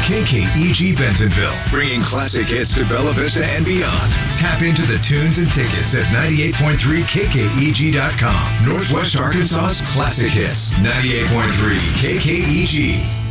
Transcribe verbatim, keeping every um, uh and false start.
K K E G Bentonville, bringing classic hits to Bella Vista and beyond. Tap into the tunes and tickets at ninety-eight point three K K E G dot com. Northwest Arkansas's classic hits. ninety-eight point three K K E G.